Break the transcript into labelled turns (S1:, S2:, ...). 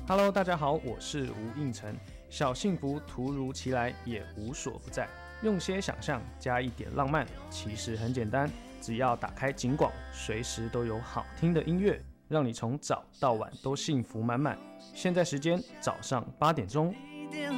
S1: Hello， 大家好，我是吴应成。小幸福突如其来，也无所不在。用些想象，加一点浪漫，其实很简单。只要打开警广，随时都有好听的音乐，让你从早到晚都幸福满满。现在时间早上8点钟。